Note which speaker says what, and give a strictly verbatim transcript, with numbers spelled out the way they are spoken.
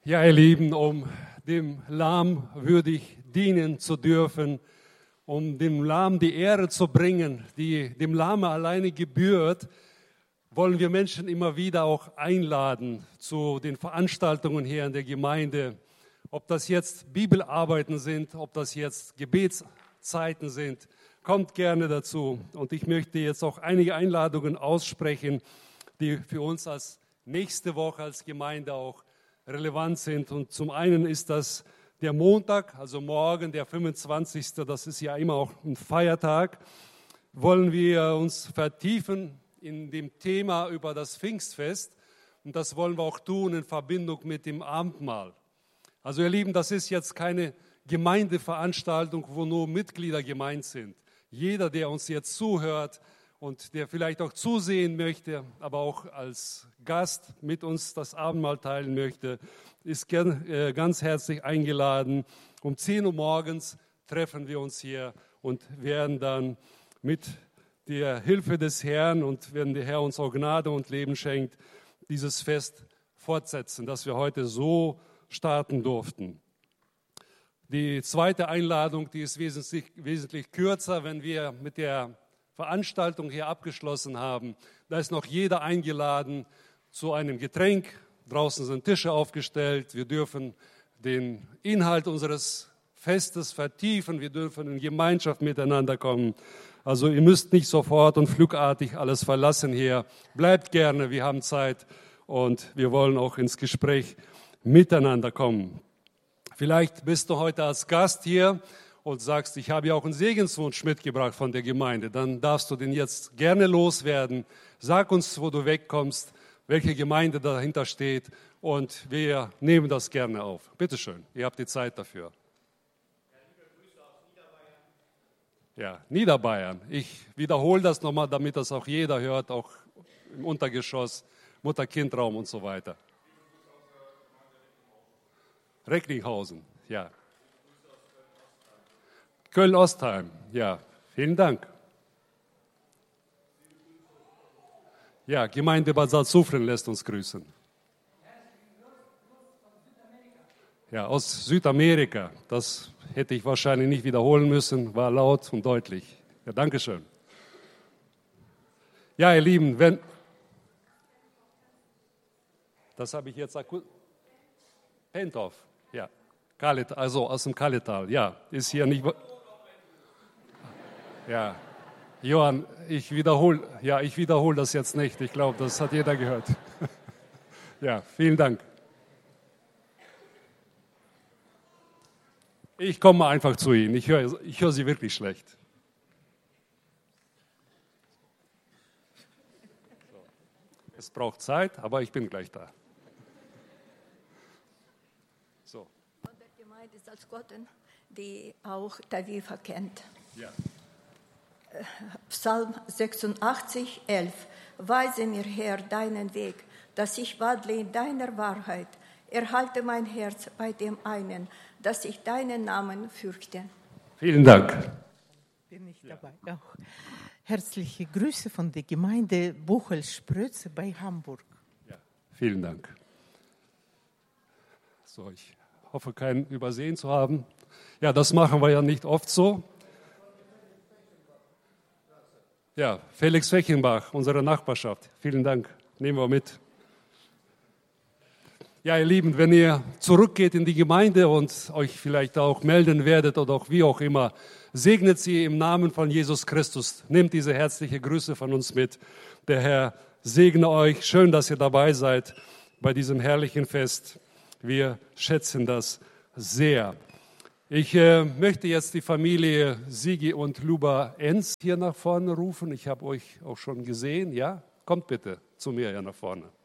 Speaker 1: Ja, ihr Lieben, um dem Lamm würdig dienen zu dürfen, um dem Lamm die Ehre zu bringen, die dem Lamm alleine gebührt, wollen wir Menschen immer wieder auch einladen zu den Veranstaltungen hier in der Gemeinde. Ob das jetzt Bibelarbeiten sind, ob das jetzt Gebetszeiten sind, kommt gerne dazu. Und ich möchte jetzt auch einige Einladungen aussprechen, die für uns als nächste Woche als Gemeinde auch relevant sind. Und zum einen ist das der Montag, also morgen, der fünfundzwanzigste Das ist ja immer auch ein Feiertag, wollen wir uns vertiefen in dem Thema über das Pfingstfest. Und das wollen wir auch tun in Verbindung mit dem Abendmahl. Also ihr Lieben, das ist jetzt keine Gemeindeveranstaltung, wo nur Mitglieder gemeint sind. Jeder, der uns jetzt zuhört und der vielleicht auch zusehen möchte, aber auch als Gast mit uns das Abendmahl teilen möchte, ist gern, äh, ganz herzlich eingeladen. Um zehn Uhr morgens treffen wir uns hier und werden dann mit der Hilfe des Herrn und wenn der Herr uns auch Gnade und Leben schenkt, dieses Fest fortsetzen, das wir heute so starten durften. Die zweite Einladung, die ist wesentlich, wesentlich kürzer, wenn wir mit der Veranstaltung hier abgeschlossen haben. Da ist noch jeder eingeladen zu einem Getränk. Draußen sind Tische aufgestellt. Wir dürfen den Inhalt unseres Festes vertiefen. Wir dürfen in Gemeinschaft miteinander kommen. Also ihr müsst nicht sofort und flugartig alles verlassen hier. Bleibt gerne, wir haben Zeit und wir wollen auch ins Gespräch miteinander kommen. Vielleicht bist du heute als Gast hier und sagst, ich habe ja auch einen Segenswunsch mitgebracht von der Gemeinde. Dann darfst du den jetzt gerne loswerden. Sag uns, wo du wegkommst, welche Gemeinde dahinter steht und wir nehmen das gerne auf. Bitte schön, ihr habt die Zeit dafür. Ja, Niederbayern. Ich wiederhole das nochmal, damit das auch jeder hört, auch im Untergeschoss, Mutter-Kind-Raum und so weiter. Recklinghausen, ja. Köln-Ostheim, ja. Vielen Dank. Ja, Gemeinde Bad Salzuflen lässt uns grüßen. Ja, aus Südamerika. Das hätte ich wahrscheinlich nicht wiederholen müssen, war laut und deutlich. Ja, danke schön. Ja, ihr Lieben, wenn... Das habe ich jetzt akut... Pentorf, ja. Kallet, also aus dem Kalletal, ja. Ist hier nicht... Ja, Johann, ich wiederhole ja, ich wiederhole das jetzt nicht. Ich glaube, das hat jeder gehört. Ja, vielen Dank. Ich komme einfach zu Ihnen. Ich höre ich höre Sie wirklich schlecht. So. Es braucht Zeit, aber ich bin gleich da. So.
Speaker 2: Von der Gemeinde Salzgotten, die auch Tawifa kennt.
Speaker 1: Ja.
Speaker 2: Psalm sechsundachtzig, elf. Weise mir, Herr, deinen Weg, dass ich wandle in deiner Wahrheit. Erhalte mein Herz bei dem einen, dass ich deinen Namen fürchte.
Speaker 1: Vielen Dank.
Speaker 3: Bin ich dabei auch. Herzliche Grüße von der Gemeinde Buchel-Sprötze bei Hamburg.
Speaker 1: Ja, vielen Dank. So, ich hoffe, keinen übersehen zu haben. Ja, das machen wir ja nicht oft so. Ja, Felix Fechenbach, unsere Nachbarschaft. Vielen Dank. Nehmen wir mit. Ja, ihr Lieben, wenn ihr zurückgeht in die Gemeinde und euch vielleicht auch melden werdet oder auch wie auch immer, segnet sie im Namen von Jesus Christus. Nehmt diese herzliche Grüße von uns mit. Der Herr segne euch. Schön, dass ihr dabei seid bei diesem herrlichen Fest. Wir schätzen das sehr. Ich äh, möchte jetzt die Familie Sigi und Luba Enz hier nach vorne rufen. Ich habe euch auch schon gesehen. Ja, kommt bitte zu mir hier nach vorne.